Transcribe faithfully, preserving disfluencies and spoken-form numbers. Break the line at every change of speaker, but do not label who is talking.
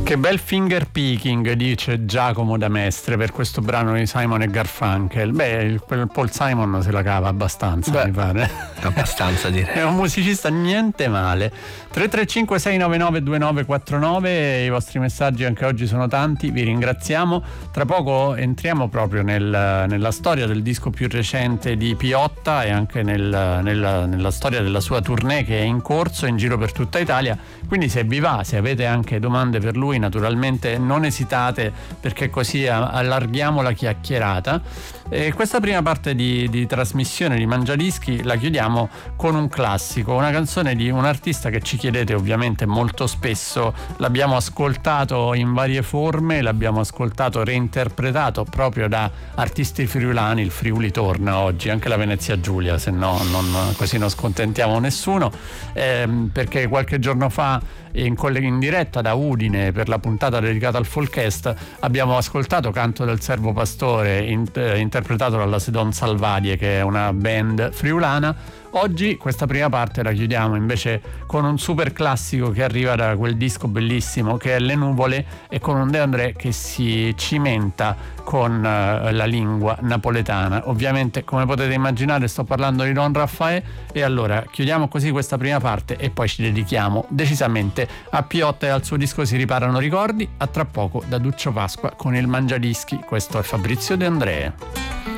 Che bel finger picking, dice Giacomo da Mestre, per questo brano di Simon e Garfunkel. Beh, il, quel Paul Simon se la cava abbastanza. Beh, mi pare.
Abbastanza, direi.
È un musicista niente male. tre tre cinque sei nove nove due nove quattro nove, i vostri messaggi anche oggi sono tanti, vi ringraziamo. Tra poco entriamo proprio nel, nella storia del disco più recente di Piotta e anche nel, nella, nella storia della sua tournée che è in corso in giro per tutta Italia. Quindi se vi va, se avete anche domande per lui, naturalmente non esitate, perché così allarghiamo la chiacchierata. E questa prima parte di, di trasmissione di Mangiadischi la chiudiamo con un classico, una canzone di un artista che ci chiedete ovviamente molto spesso. L'abbiamo ascoltato in varie forme, l'abbiamo ascoltato reinterpretato proprio da artisti friulani. Il Friuli torna oggi, anche la Venezia Giulia, se no non, così non scontentiamo nessuno, ehm, perché qualche giorno fa in, in diretta da Udine per la puntata dedicata al Folkest abbiamo ascoltato Canto del Servo Pastore in, eh, interpretato dalla Sedon Salvadie, che è una band friulana. Oggi questa prima parte la chiudiamo invece con un super classico che arriva da quel disco bellissimo che è Le Nuvole, e con un De André che si cimenta con uh, la lingua napoletana. Ovviamente, come potete immaginare, sto parlando di Don Raffaè, e allora chiudiamo così questa prima parte e poi ci dedichiamo decisamente a Piotta e al suo disco Si riparano ricordi. A tra poco da Duccio Pasqua con il Mangiadischi. Questo è Fabrizio De André.